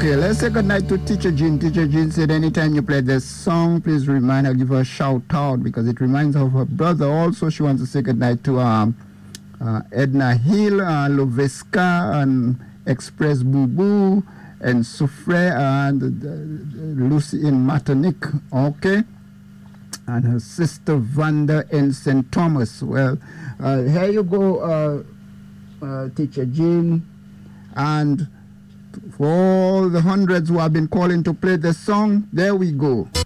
Okay, let's say good night to Teacher Jean. Teacher Jean said anytime you play this song, please remind her, give her a shout out because it reminds her of her brother. Also, she wants to say good night to Edna Hill, Loveska, and Express Boo Boo, and Soufre, and Lucy in Martinique. Okay. And her sister Vanda in St. Thomas. Well, here you go, Teacher Jean. And for all the hundreds who have been calling to play the song, there we go.